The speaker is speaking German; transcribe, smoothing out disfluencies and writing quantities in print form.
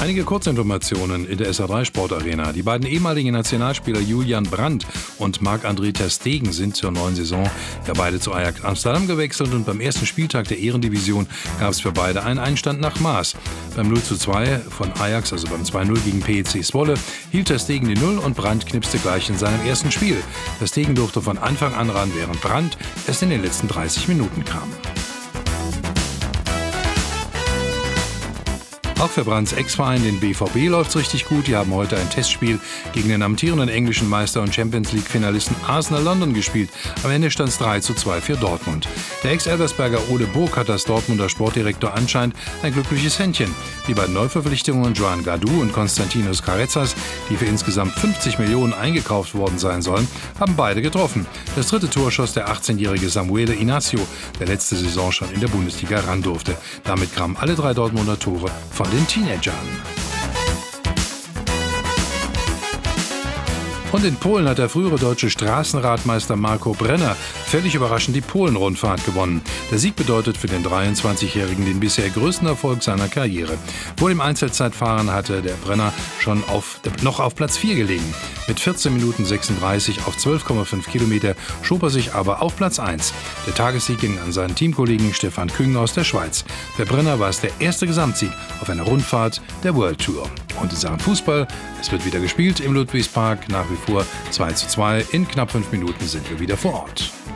Einige Kurzinformationen in der SA3 Sportarena. Die beiden ehemaligen Nationalspieler Julian Brandt und Marc-André ter Stegen sind zur neuen Saison ja beide zu Ajax Amsterdam gewechselt und beim ersten Spieltag der Ehrendivision gab es für beide einen Einstand nach Maß. Beim 0:2 von Ajax, also beim 2:0 gegen PEC Zwolle, hielt ter Stegen die 0 und Brandt knipste gleich in seinem ersten Spiel. Ter Stegen durfte von Anfang an ran, während Brandt erst in den letzten 30 Minuten kam. Auch für Brandts Ex-Verein, den BVB, läuft's richtig gut. Die haben heute ein Testspiel gegen den amtierenden englischen Meister und Champions-League-Finalisten Arsenal London gespielt. Am Ende stand es 3:2 für Dortmund. Der Ex-Elversberger Ole Burg hat als Dortmunder Sportdirektor anscheinend ein glückliches Händchen. Die beiden Neuverpflichtungen Joan Gadu und Konstantinos Carezas, die für insgesamt 50 Millionen eingekauft worden sein sollen, haben beide getroffen. Das dritte Tor schoss der 18-jährige Samuele Inacio, der letzte Saison schon in der Bundesliga ran durfte. Damit kamen alle 3 Dortmunder Tore von den Teenagern. Und in Polen hat der frühere deutsche Straßenradmeister Marco Brenner völlig überraschend die Polen-Rundfahrt gewonnen. Der Sieg bedeutet für den 23-Jährigen den bisher größten Erfolg seiner Karriere. Vor dem Einzelzeitfahren hatte der Brenner schon noch auf Platz 4 gelegen. Mit 14 Minuten 36 auf 12,5 Kilometer schob er sich aber auf Platz 1. Der Tagessieg ging an seinen Teamkollegen Stefan Küng aus der Schweiz. Für Brenner war es der erste Gesamtsieg auf einer Rundfahrt der World Tour. Und in Sachen Fußball, es wird wieder gespielt im Ludwigspark, nach wie vor 2:2. In knapp 5 Minuten sind wir wieder vor Ort.